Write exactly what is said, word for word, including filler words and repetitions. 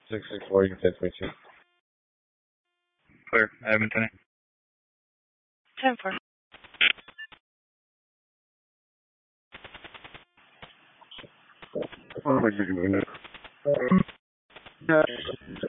six six four, you can ten twenty-two. Clear. Edmonton. ten four. Oh, my God.